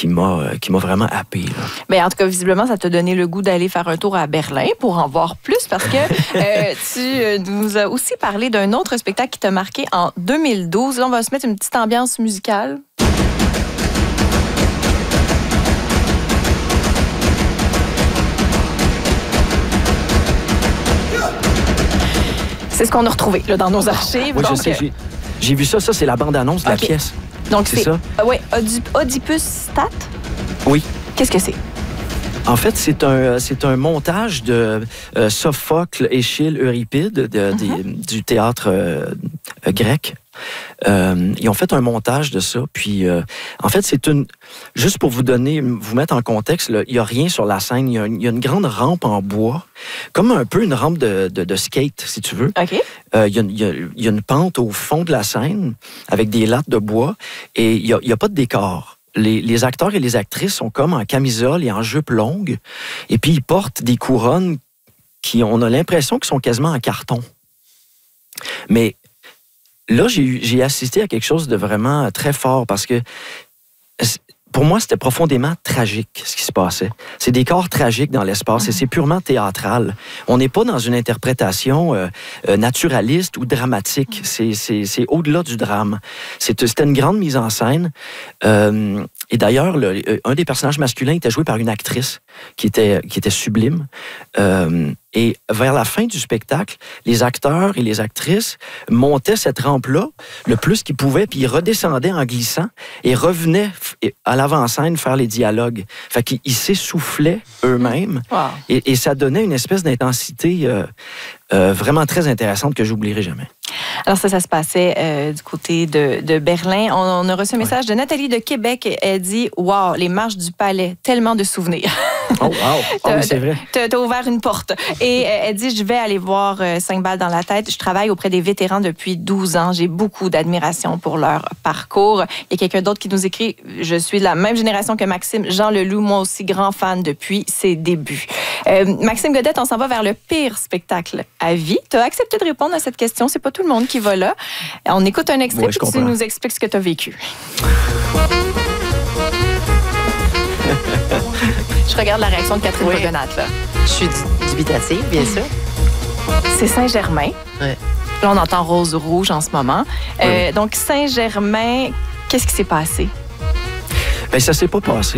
qui m'a vraiment happé. Là. Bien, en tout cas, visiblement, ça t'a donné le goût d'aller faire un tour à Berlin pour en voir plus, parce que tu nous as aussi parlé d'un autre spectacle qui t'a marqué en 2012. Là, on va se mettre une petite ambiance musicale. C'est ce qu'on a retrouvé là, dans nos archives. Oui, donc, je sais. J'ai vu ça. Ça, c'est la bande-annonce de la pièce. Donc, c'est ça? Oui, Oedipus Stat? Oui. Qu'est-ce que c'est? En fait, c'est un montage de Sophocle, Échille, Euripide du théâtre grec. Ils ont fait un montage de ça. Puis, en fait, juste pour vous mettre en contexte, là, il n'y a rien sur la scène. Il y a une grande rampe en bois, comme un peu une rampe de skate, si tu veux. OK. Il y a une pente au fond de la scène avec des lattes de bois et il n'y a pas de décor. Les acteurs et les actrices sont comme en camisole et en jupe longue. Et puis, ils portent des couronnes on a l'impression qu'ils sont quasiment en carton. Mais là, j'ai assisté à quelque chose de vraiment très fort parce que pour moi, c'était profondément tragique, ce qui se passait. C'est des corps tragiques dans l'espace et c'est purement théâtral. On n'est pas dans une interprétation naturaliste ou dramatique. C'est au-delà du drame. C'était une grande mise en scène. Et d'ailleurs, un des personnages masculins était joué par une actrice qui était sublime. Et vers la fin du spectacle, les acteurs et les actrices montaient cette rampe-là le plus qu'ils pouvaient, puis ils redescendaient en glissant et revenaient à l'avant-scène faire les dialogues. Fait qu'ils s'essoufflaient eux-mêmes. Wow. Et ça donnait une espèce d'intensité vraiment très intéressante que j'oublierai jamais. Alors ça se passait du côté de Berlin. On a reçu un message de Nathalie de Québec. Elle dit « Wow, les marches du palais, tellement de souvenirs. » Oh, wow! Oh, oui, c'est vrai. T'as ouvert une porte. Et elle dit « Je vais aller voir 5 balles dans la tête. Je travaille auprès des vétérans depuis 12 ans. J'ai beaucoup d'admiration pour leur parcours. » Il y a quelqu'un d'autre qui nous écrit « Je suis de la même génération que Maxime. Jean Leloup, moi aussi, grand fan depuis ses débuts. » Maxime Godette, on s'en va vers le pire spectacle à vie. Tu as accepté de répondre à cette question. C'est pas tout le monde qui va là. On écoute un extrait et tu nous expliques ce que tu as vécu. Je regarde la réaction de Catherine Pogonate, là. Je suis dubitative, bien sûr. C'est Saint-Germain. Ouais. Là, on entend rose-rouge en ce moment. Donc, Saint-Germain, qu'est-ce qui s'est passé? Bien, ça s'est pas passé.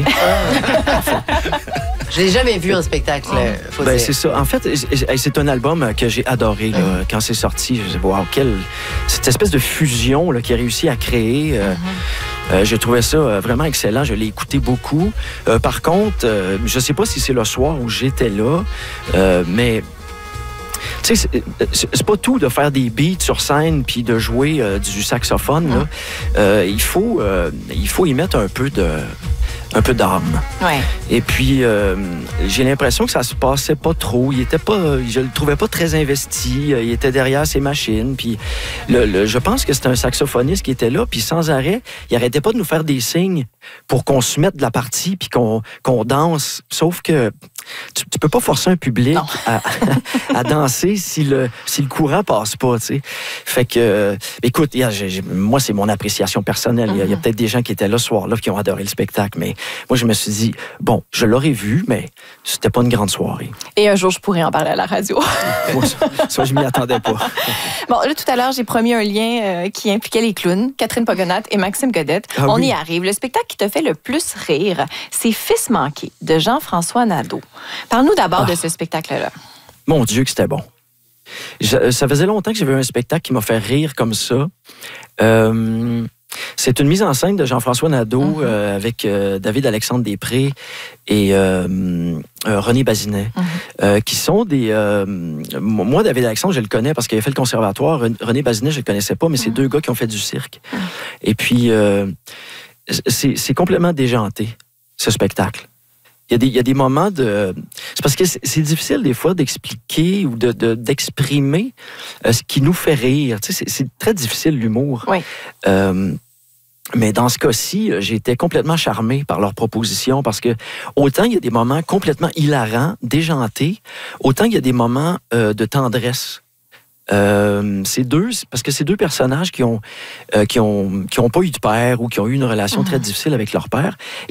Je l'ai jamais vu en spectacle, faut dire. C'est ça. En fait, c'est un album que j'ai adoré là, quand c'est sorti. Je dis, wow, cette espèce de fusion là, qu'il a réussi à créer. J'ai trouvé ça vraiment excellent. Je l'ai écouté beaucoup. Par contre, je sais pas si c'est le soir où j'étais là, mais tu sais, c'est pas tout de faire des beats sur scène puis de jouer du saxophone. Là. Il faut y mettre un peu d'âme. Ouais. Et puis, j'ai l'impression que ça se passait pas trop. Je le trouvais pas très investi. Il était derrière ses machines. Puis, je pense que c'était un saxophoniste qui était là. Puis, sans arrêt, il arrêtait pas de nous faire des signes pour qu'on se mette de la partie puis qu'on danse. Sauf que tu peux pas forcer un public à danser si le courant passe pas, tu sais. Fait que, écoute, moi, c'est mon appréciation personnelle. Il y a peut-être des gens qui étaient là ce soir-là qui ont adoré le spectacle, mais moi, je me suis dit, bon, je l'aurais vu, mais c'était pas une grande soirée. Et un jour, je pourrais en parler à la radio. Ça, je m'y attendais pas. Bon, là, tout à l'heure, j'ai promis un lien qui impliquait les clowns, Catherine Pogonate et Maxime Godette. On y arrive. Le spectacle qui te fait le plus rire, c'est Fils manqué de Jean-François Nadeau. Parle-nous d'abord de ce spectacle-là. Mon Dieu, que c'était bon. Ça faisait longtemps que j'avais un spectacle qui m'a fait rire comme ça. C'est une mise en scène de Jean-François Nadeau avec David-Alexandre Després et René Bazinet, qui sont des... moi, David-Alexandre, je le connais parce qu'il a fait le conservatoire. René Bazinet, je le connaissais pas, mais c'est 2 gars qui ont fait du cirque. Et puis, c'est complètement déjanté, ce spectacle. Il y a des moments de... C'est parce que c'est difficile des fois d'expliquer ou d'exprimer ce qui nous fait rire. Tu sais, c'est très difficile, l'humour. Oui. Mais dans ce cas-ci, j'ai été complètement charmé par leur proposition parce que autant il y a des moments complètement hilarants, déjantés, autant il y a des moments de tendresse. Parce que c'est 2 personnages qui ont pas eu de père ou qui ont eu une relation très difficile avec leur père.